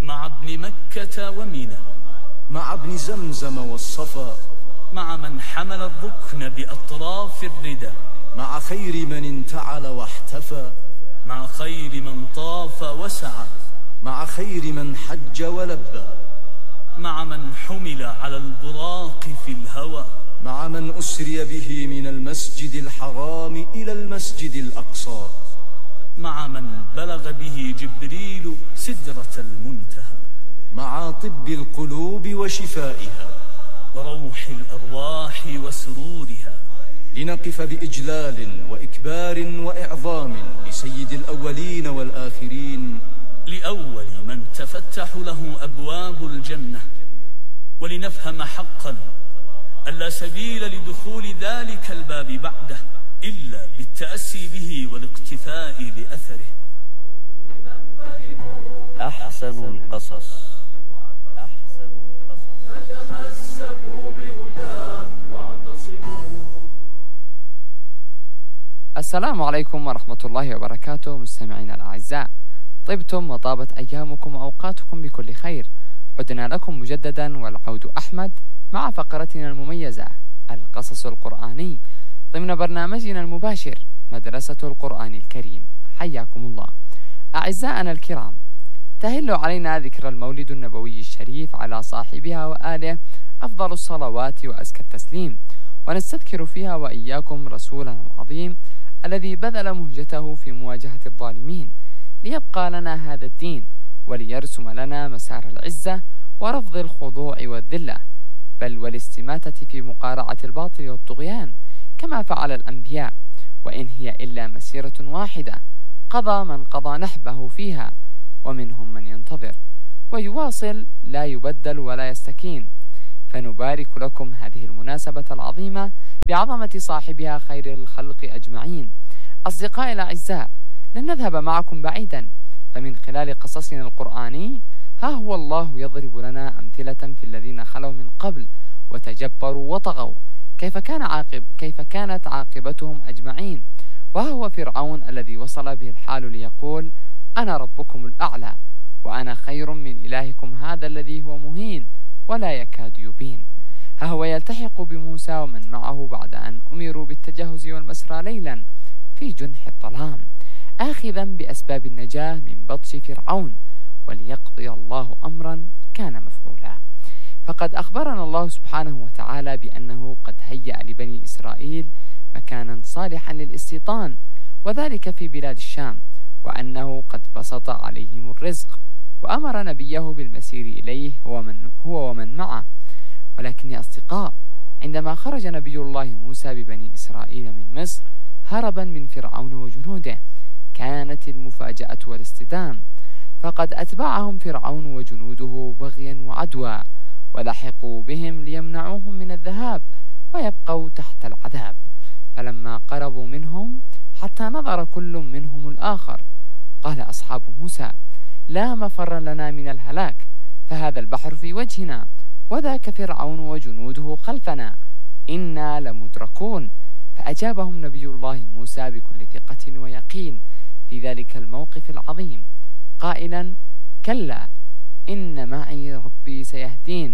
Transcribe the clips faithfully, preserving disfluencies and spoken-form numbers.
مع ابن مكة ومنى، مع ابن زمزم والصفا، مع من حمل الركن بأطراف الردى، مع خير من انتعل واحتفى، مع خير من طاف وسعى، مع خير من حج ولبى، مع من حمل على البراق في الهوى، مع من أسري به من المسجد الحرام إلى المسجد الأقصى، مع من بلغ به جبريل سدرة المنتهى، مع طب القلوب وشفائها، وروح الأرواح وسرورها. لنقف بإجلال وإكبار وإعظام لسيد الأولين والآخرين، لأول من تفتح له أبواب الجنة، ولنفهم حقا أن لا سبيل لدخول ذلك الباب بعده إلا بالتأسي به والاقتفاء بأثره. أحسن القصص أحسن القصص فتمسكوا بهداه واعتصموا. السلام عليكم ورحمة الله وبركاته مستمعينا الأعزاء، طبتم وطابت أيامكم وأوقاتكم بكل خير. عدنا لكم مجددا والعود أحمد مع فقرتنا المميزة القصص القرآني ضمن برنامجنا المباشر مدرسة القرآن الكريم. حياكم الله. أعزائنا الكرام، تهل علينا ذكر المولد النبوي الشريف على صاحبها وآله أفضل الصلوات وأزكى التسليم، ونستذكر فيها وإياكم رسولنا العظيم الذي بذل مهجته في مواجهة الظالمين ليبقى لنا هذا الدين وليرسم لنا مسار العزة ورفض الخضوع والذلة، بل والاستماتة في مقارعة الباطل والطغيان كما فعل الأنبياء، وإن هي إلا مسيرة واحدة قضى من قضى نحبه فيها، ومنهم من ينتظر ويواصل لا يبدل ولا يستكين. فنبارك لكم هذه المناسبة العظيمة بعظمة صاحبها خير الخلق أجمعين. أصدقائي الأعزاء، لن نذهب معكم بعيدا، فمن خلال قصصنا القرآني ها هو الله يضرب لنا أمثلة في الذين خلوا من قبل وتجبروا وطغوا كيف كان عاقب كيف كانت عاقبتهم أجمعين. وها هو فرعون الذي وصل به الحال ليقول أنا ربكم الأعلى وأنا خير من إلهكم هذا الذي هو مهين ولا يكاد يبين. ها هو يلتحق بموسى ومن معه بعد أن أمروا بالتجهز والمسرى ليلا في جنح الظلام، آخذا بأسباب النجاة من بطش فرعون، وليقضي الله أمرا كان مفعولا. فقد أخبرنا الله سبحانه وتعالى بأنه قد هيأ لبني إسرائيل مكانا صالحا للاستيطان، وذلك في بلاد الشام، وأنه قد بسط عليهم الرزق، وأمر نبيه بالمسير إليه هو, من هو ومن معه. ولكن يا أصدقاء، عندما خرج نبي الله موسى ببني إسرائيل من مصر هربا من فرعون وجنوده، كانت المفاجأة والاصطدام، فقد أتبعهم فرعون وجنوده بغيا وعدوى، ولحقوا بهم ليمنعوهم من الذهاب ويبقوا تحت العذاب. فلما قربوا منهم حتى نظر كل منهم الآخر قال أصحاب موسى لا مفر لنا من الهلاك، فهذا البحر في وجهنا وذاك فرعون وجنوده خلفنا، إنا لمدركون. فأجابهم نبي الله موسى بكل ثقة ويقين في ذلك الموقف العظيم قائلا كلا إن معي ربي سيهدين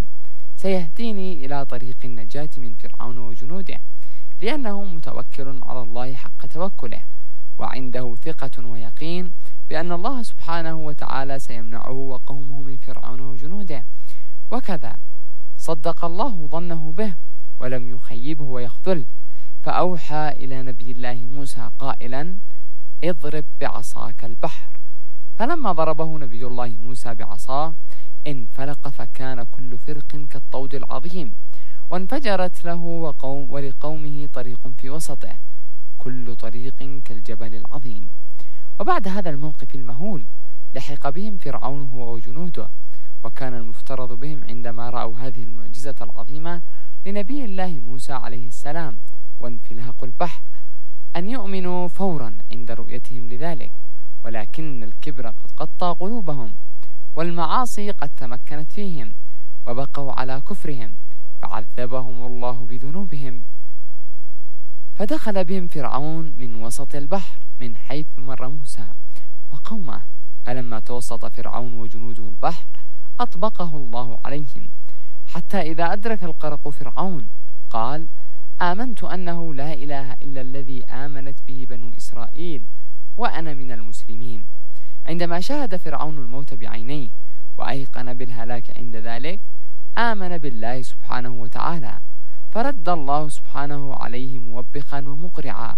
سيهديني إلى طريق النجاة من فرعون وجنوده، لأنه متوكل على الله حق توكله، وعنده ثقة ويقين بأن الله سبحانه وتعالى سيمنعه وقومه من فرعون وجنوده. وكذا صدق الله ظنه به ولم يخيبه ويخذله، فأوحى إلى نبي الله موسى قائلا اضرب بعصاك البحر، فلما ضربه نبي الله موسى بعصاه انفلق فكان كل فرق كالطود العظيم، وانفجرت له وقوم ولقومه طريق في وسطه كل طريق كالجبل العظيم. وبعد هذا الموقف المهول لحق بهم فرعون هو وجنوده، وكان المفترض بهم عندما رأوا هذه المعجزة العظيمة لنبي الله موسى عليه السلام وانفلاق البحر أن يؤمنوا فورا عند رؤيتهم لذلك، ولكن الكبر قد قطع قلوبهم والمعاصي قد تمكنت فيهم وبقوا على كفرهم، فعذبهم الله بذنوبهم. فدخل بهم فرعون من وسط البحر من حيث مر موسى وقومه، فلما توسط فرعون وجنوده البحر أطبقه الله عليهم، حتى إذا أدرك الغرق فرعون قال: آمنت أنه لا إله إلا الذي آمنت به بنو إسرائيل وأنا من المسلمين. عندما شاهد فرعون الموت بعينيه وأيقن بالهلاك عند ذلك آمن بالله سبحانه وتعالى، فرد الله سبحانه عليه موبخا ومقرعا: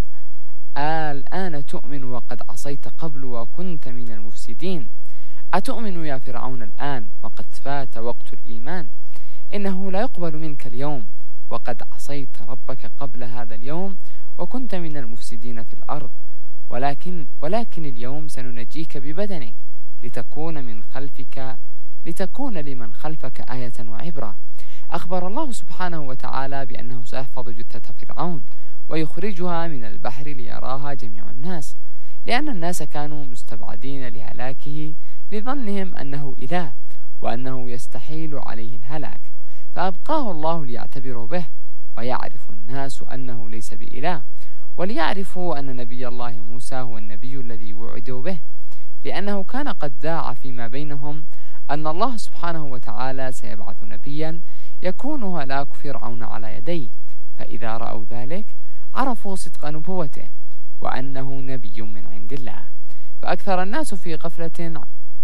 الآن تؤمن وقد عصيت قبل وكنت من المفسدين. أتؤمن يا فرعون الآن وقد فات وقت الإيمان؟ إنه لا يقبل منك اليوم وقد عصيت ربك قبل هذا اليوم وكنت من المفسدين في الأرض، ولكن ولكن اليوم سننجيك ببدنك لتكون من خلفك لتكون لمن خلفك آية وعبرة. أخبر الله سبحانه وتعالى بأنه سيحفظ جثة فرعون ويخرجها من البحر ليراها جميع الناس، لأن الناس كانوا مستبعدين لهلاكه لظنهم أنه إله وأنه يستحيل عليه الهلاك، فأبقاه الله ليعتبروا به ويعرف الناس أنه ليس بإله، وليعرفوا أن نبي الله موسى هو النبي الذي وعدوا به، لأنه كان قد ذاع فيما بينهم أن الله سبحانه وتعالى سيبعث نبيا يكون هلاك فرعون على يديه، فإذا رأوا ذلك عرفوا صدق نبوته وأنه نبي من عند الله. فأكثر الناس في غفلة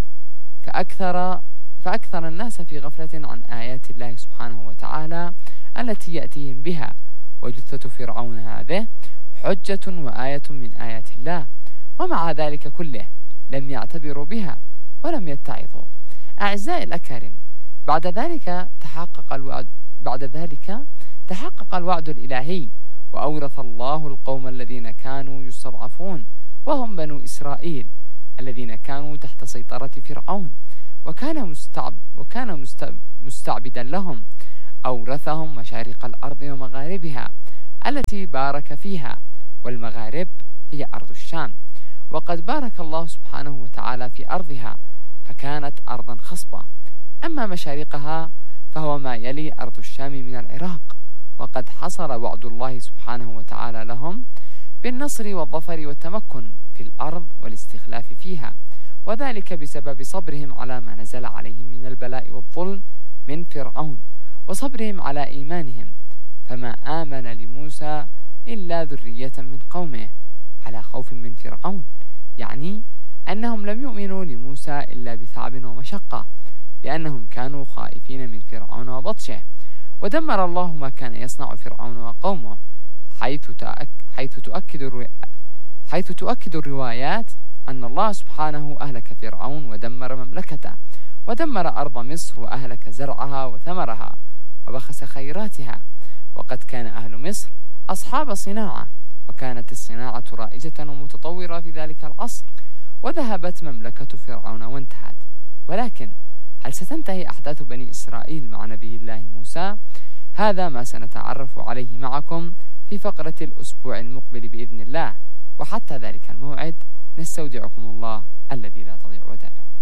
فأكثر فأكثر الناس في غفلة عن آيات الله سبحانه وتعالى التي يأتيهم بها، وجثة فرعون هذه حجة وآية من آيات الله، ومع ذلك كله لم يعتبروا بها ولم يتعظوا. أعزائي الأكارم، بعد ذلك تحقق الوعد بعد ذلك تحقق الوعد الإلهي، وأورث الله القوم الذين كانوا يستضعفون وهم بنو إسرائيل الذين كانوا تحت سيطرة فرعون، وكان مستعب وكان مستعبدا لهم. أورثهم مشارق الأرض ومغاربها التي بارك فيها، والمغارب هي أرض الشام، وقد بارك الله سبحانه وتعالى في أرضها فكانت أرضا خصبة. أما مشارقها فهو ما يلي أرض الشام من العراق، وقد حصل وعد الله سبحانه وتعالى لهم بالنصر والظفر والتمكن في الأرض والاستخلاف فيها، وذلك بسبب صبرهم على ما نزل عليهم من البلاء والظلم من فرعون، وصبرهم على إيمانهم، فما آمن لموسى إلا ذرية من قومه على خوف من فرعون، يعني أنهم لم يؤمنوا لموسى إلا بتعب ومشقة، لأنهم كانوا خائفين من فرعون وبطشه. ودمر الله ما كان يصنع فرعون وقومه، حيث تأك حيث تؤكد الرو... حيث تؤكد الروايات أن الله سبحانه أهلك فرعون ودمر مملكته، ودمر أرض مصر وأهلك زرعها وثمرها وبخس خيراتها. وقد كان أهل مصر أصحاب صناعة، وكانت الصناعة رائجة ومتطورة في ذلك العصر، وذهبت مملكة فرعون وانتهت. ولكن هل ستنتهي أحداث بني إسرائيل مع نبي الله موسى؟ هذا ما سنتعرف عليه معكم في فقرة الأسبوع المقبل بإذن الله، وحتى ذلك الموعد نستودعكم الله الذي لا تضيع ودائعه.